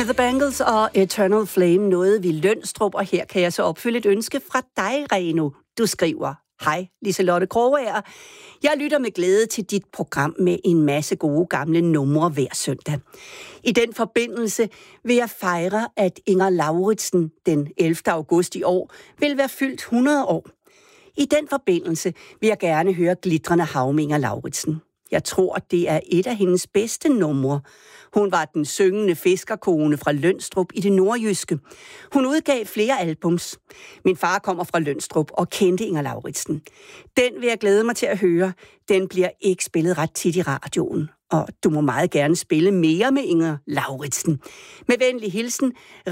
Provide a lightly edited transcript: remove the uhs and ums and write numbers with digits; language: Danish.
Med The Bangles og Eternal Flame nåede vi Lønstrup, og her kan jeg så opfylde et ønske fra dig, Reno. Du skriver: Hej, Liselotte Krogager. Jeg lytter med glæde til dit program med en masse gode gamle numre hver søndag. I den forbindelse vil jeg fejre, at Inger Lauritsen den 11. august i år vil være fyldt 100 år. I den forbindelse vil jeg gerne høre Glitrende Hav med Inger Lauritsen. Jeg tror, det er et af hendes bedste numre. Hun var den syngende fiskerkone fra Lønstrup i det nordjyske. Hun udgav flere albums. Min far kommer fra Lønstrup og kendte Inger Lauritsen. Den vil jeg glæde mig til at høre. Den bliver ikke spillet ret tit i radioen. Og du må meget gerne spille mere med Inger Lauritsen. Med venlig hilsen,